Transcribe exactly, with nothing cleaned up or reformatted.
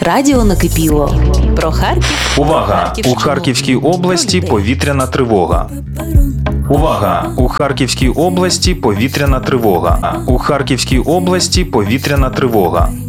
Радіо накипіло. Про Харків. Увага! У Харківській області повітряна тривога. Увага! У Харківській області повітряна тривога. У Харківській області повітряна тривога.